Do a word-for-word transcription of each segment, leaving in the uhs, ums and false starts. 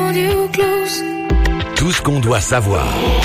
hold you close. Tout ce qu'on doit savoir.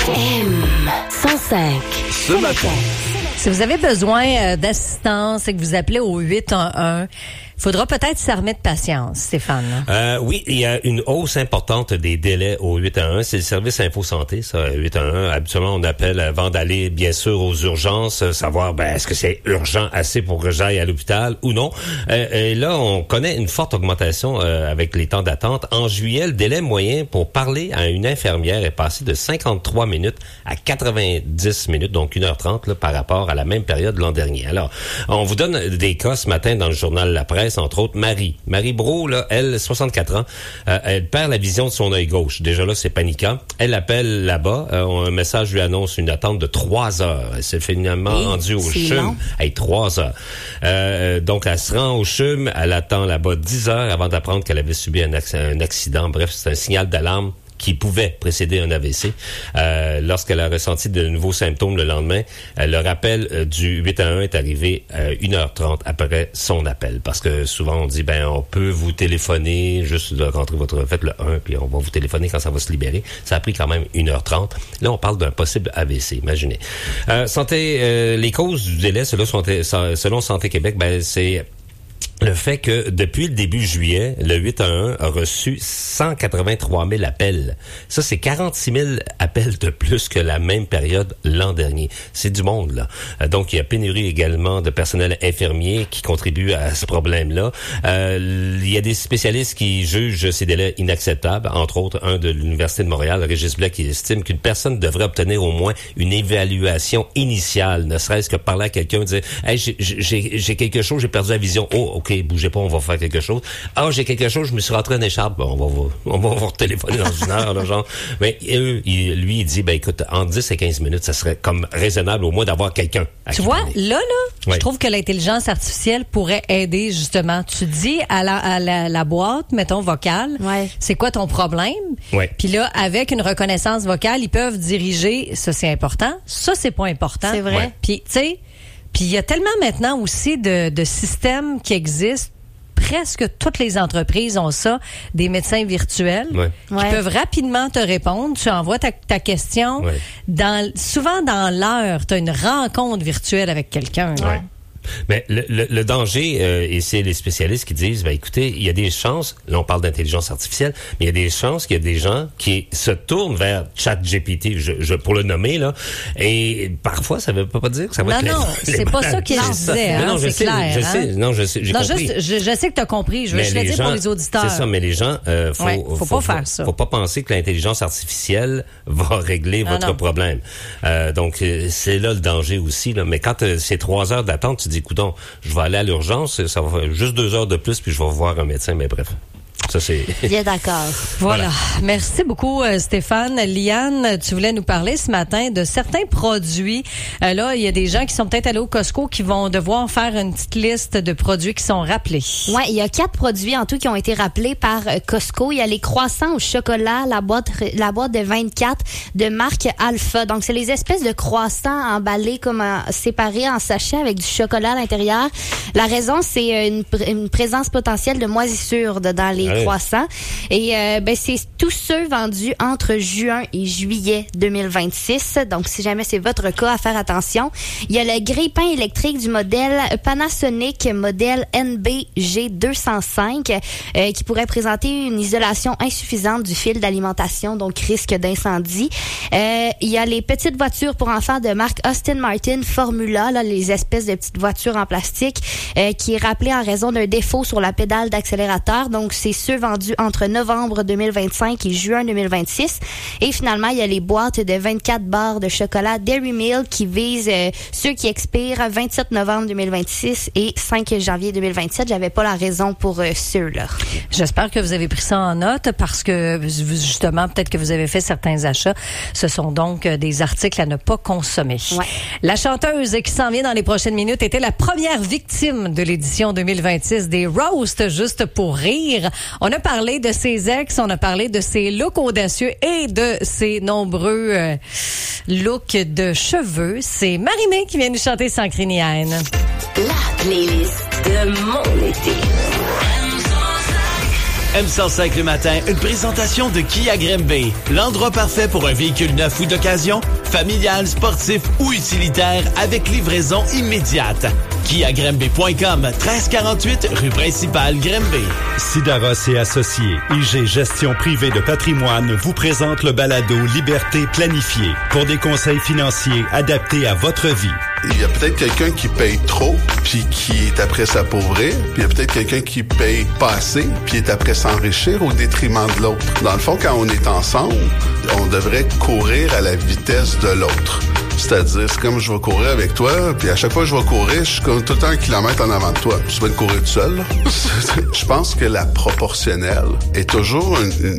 M cent cinq. Ce matin. Si vous avez besoin d'assistance et que vous appelez au huit un un, il faudra peut-être s'armer de patience, Stéphane. Euh, oui, il y a une hausse importante des délais au huit un un. C'est le service Info Santé, ça, huit un un. Habituellement, on appelle avant d'aller, bien sûr, aux urgences, savoir, ben, est-ce que c'est urgent assez pour que j'aille à l'hôpital ou non. Euh, et là, on connaît une forte augmentation euh, avec les temps d'attente. En juillet, le délai moyen pour parler à une infirmière est passé de cinquante-trois minutes à quatre-vingt-dix minutes, donc une heure trente, là, par rapport à la même période l'an dernier. Alors, on vous donne des cas ce matin dans le journal La Presse, entre autres, Marie. Marie Brault, là, elle, soixante-quatre ans, euh, elle perd la vision de son œil gauche. Déjà là, c'est paniquant. Elle appelle là-bas. Euh, un message lui annonce une attente de trois heures. Elle s'est finalement oui, rendue au C H U M. Hey, trois heures. Euh, donc, elle se rend au C H U M. Elle attend là-bas dix heures avant d'apprendre qu'elle avait subi un, acc- un accident. Bref, c'est un signal d'alarme qui pouvait précéder un A V C. Euh, lorsqu'elle a ressenti de nouveaux symptômes le lendemain, euh, le rappel euh, du huit un un est arrivé euh, une heure trente après son appel. Parce que souvent, on dit, ben, on peut vous téléphoner, juste de rentrer votre, faites le un, puis on va vous téléphoner quand ça va se libérer. Ça a pris quand même une heure trente. Là, on parle d'un possible A V C, imaginez. Euh, santé, euh, les causes du délai, selon Santé, selon Santé Québec, ben, c'est le fait que depuis le début juillet, le huit un un a reçu cent quatre-vingt-trois mille appels. Ça, c'est quarante-six mille appels de plus que la même période l'an dernier. C'est du monde, là. Euh, donc, il y a pénurie également de personnel infirmier qui contribue à ce problème-là. Euh, il y a des spécialistes qui jugent ces délais inacceptables. Entre autres, un de l'Université de Montréal, Régis Blais, qui estime qu'une personne devrait obtenir au moins une évaluation initiale, ne serait-ce que parler à quelqu'un, dire « Hey, j'ai, j'ai, j'ai quelque chose, j'ai perdu la vision. Oh, OK, bougez pas, on va faire quelque chose. Ah, j'ai quelque chose, je me suis rentré en écharpe. Bon, on va vous, on va vous téléphoner dans une heure, là, genre. Mais eux, il, lui, il dit, ben écoute, en dix et quinze minutes, ça serait comme raisonnable au moins d'avoir quelqu'un. Tu vois, parler. là, là, oui. Je trouve que l'intelligence artificielle pourrait aider, justement. Tu dis à la, à la, la boîte, mettons, vocale, ouais. C'est quoi ton problème? Ouais. Puis là, avec une reconnaissance vocale, ils peuvent diriger, ça c'est important, ça c'est pas important. C'est vrai. Ouais. Puis, tu sais, puis il y a tellement maintenant aussi de, de systèmes qui existent. Presque toutes les entreprises ont ça, des médecins virtuels ouais. qui ouais. peuvent rapidement te répondre. Tu envoies ta, ta question. Ouais. Dans, souvent, dans l'heure, tu as une rencontre virtuelle avec quelqu'un. Là. Ouais. Mais le, le, le danger, euh, et c'est les spécialistes qui disent, ben écoutez, il y a des chances, là on parle d'intelligence artificielle, mais il y a des chances qu'il y a des gens qui se tournent vers ChatGPT, je, je, pour le nommer, là, et parfois ça veut pas dire que ça va non, être... Non, non, c'est pas ça qu'il disait, hein, non, je c'est sais, clair. Je hein? sais, non, je sais, j'ai non, compris. Juste, je, je sais que tu as compris, je veux juste le dire gens, pour les auditeurs. C'est ça, mais les gens, euh, faut, ouais, faut, faut pas faire ça. Faut pas penser que l'intelligence artificielle va régler ah, votre non. problème. Euh, donc, c'est là le danger aussi, là. Mais quand euh, c'est trois heures d'attente, tu dis, coudonc, je vais aller à l'urgence, ça va faire juste deux heures de plus, puis je vais voir un médecin, mais bref. Ça, c'est... Bien d'accord. Voilà. voilà. Merci beaucoup, euh, Stéphane. Liane, tu voulais nous parler ce matin de certains produits. Euh, là, il y a des gens qui sont peut-être allés au Costco qui vont devoir faire une petite liste de produits qui sont rappelés. Ouais, il y a quatre produits en tout qui ont été rappelés par Costco. Il y a les croissants au chocolat, la boîte, la boîte de vingt-quatre de marque Alpha. Donc, c'est les espèces de croissants emballés comme en, séparés en sachets avec du chocolat à l'intérieur. La raison, c'est une, une présence potentielle de moisissure dans les ouais. croissants. Et euh, ben c'est tous ceux vendus entre juin et juillet deux mille vingt-six. Donc, si jamais c'est votre cas, à faire attention. Il y a le grille-pain électrique du modèle Panasonic, modèle N B G deux cent cinq, euh, qui pourrait présenter une isolation insuffisante du fil d'alimentation, donc risque d'incendie. Euh, il y a les petites voitures pour enfants de marque Aston Martin Formula, là, les espèces de petites voitures en plastique, euh, qui est rappelé en raison d'un défaut sur la pédale d'accélérateur. Donc, c'est ceux vendus entre novembre deux mille vingt-cinq et juin deux mille vingt-six. Et finalement, il y a les boîtes de vingt-quatre barres de chocolat Dairy Milk qui visent euh, ceux qui expirent vingt-sept novembre deux mille vingt-six et cinq janvier deux mille vingt-sept. J'avais pas la raison pour euh, ceux-là. J'espère que vous avez pris ça en note parce que, justement, peut-être que vous avez fait certains achats. Ce sont donc des articles à ne pas consommer. Ouais. La chanteuse qui s'en vient dans les prochaines minutes était la première victime de l'édition deux mille vingt-six des Roast Juste pour rire. On a parlé de ses ex, on a parlé de ses looks audacieux et de ses nombreux euh, looks de cheveux. C'est Marie-Mé qui vient nous chanter sans crinienne. La playlist de mon été. M cent cinq le matin, une présentation de Kia Grimby. L'endroit parfait pour un véhicule neuf ou d'occasion, familial, sportif ou utilitaire avec livraison immédiate. Kia Grimby point com, treize quarante-huit rue principale Grimby. Sidaros et Associés, I G Gestion privée de patrimoine vous présente le balado Liberté planifiée pour des conseils financiers adaptés à votre vie. Il y a peut-être quelqu'un qui paye trop, puis qui est après s'appauvrir, puis il y a peut-être quelqu'un qui paye pas assez, puis est après s'enrichir au détriment de l'autre. Dans le fond, quand on est ensemble, on devrait courir à la vitesse de l'autre. C'est-à-dire, c'est comme je vais courir avec toi, puis à chaque fois que je vais courir, je suis comme tout le temps un kilomètre en avant de toi. Tu vas te courir tout seul, là. Je pense que la proportionnelle est toujours une, une